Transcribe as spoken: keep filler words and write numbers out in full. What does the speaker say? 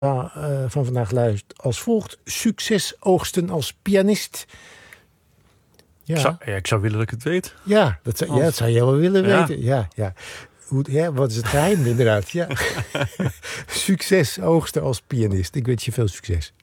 uh, van vandaag luidt als volgt. Succes oogsten als pianist. Ja. Ik, zou, ja, ik zou willen dat ik het weet. Ja, dat zou, ja, dat zou je wel willen ja. weten. Ja, ja. Hoe, ja, wat is het geheim inderdaad? Ja. Succes oogsten als pianist. Ik wens je veel succes.